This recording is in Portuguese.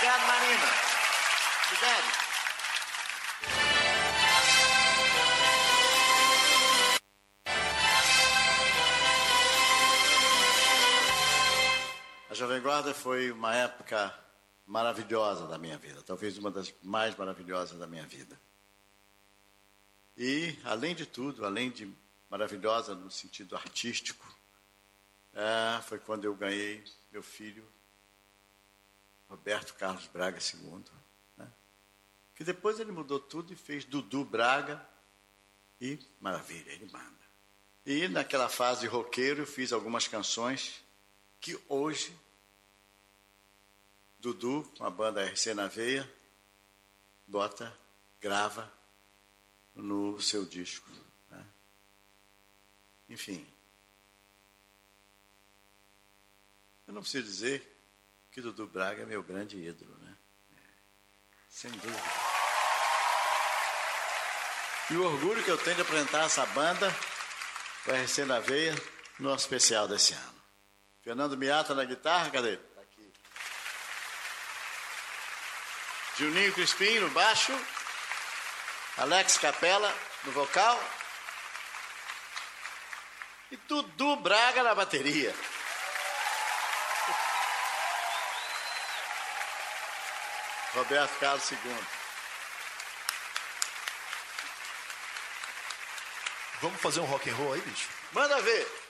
Obrigado, Marina. Obrigado. A Jovem Guarda foi uma época maravilhosa da minha vida, talvez uma das mais maravilhosas da minha vida. E, além de tudo, além de maravilhosa no sentido artístico, foi quando eu ganhei meu filho, Roberto Carlos Braga II, né? Que depois ele mudou tudo e fez Dudu Braga, e maravilha, ele manda. E naquela fase de roqueiro eu fiz algumas canções que hoje Dudu, com a banda RC na Veia, grava no seu disco, né? Enfim, eu não preciso dizer que Dudu Braga é meu grande ídolo, né? Sem dúvida. E o orgulho que eu tenho de apresentar essa banda, o RC na Veia, no especial desse ano. Fernando Miata na guitarra, cadê? Tá aqui. Juninho Crispim no baixo, Alex Capella no vocal e Dudu Braga na bateria. Roberto Carlos II. Vamos fazer um rock and roll aí, bicho? Manda ver.